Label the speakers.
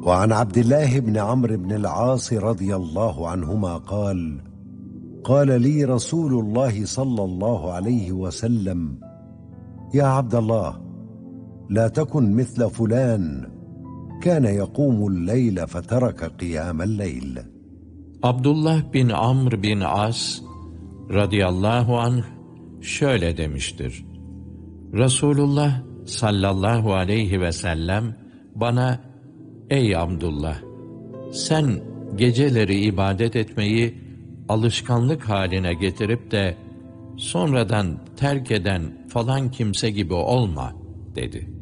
Speaker 1: وعن عبد الله بن عمرو بن العاص رضي الله عنهما قال: قال لي رسول الله صلى الله عليه وسلم: يا عبد الله، لا تكن مثل فلان كان يقوم الليل فترك قيام الليل.
Speaker 2: Abdullah bin Amr bin As radıyallahu anh şöyle demiştir: Resulullah sallallahu aleyhi ve sellem bana, ey Abdullah, sen geceleri ibadet etmeyi alışkanlık haline getirip de sonradan terk eden falan kimse gibi olma dedi.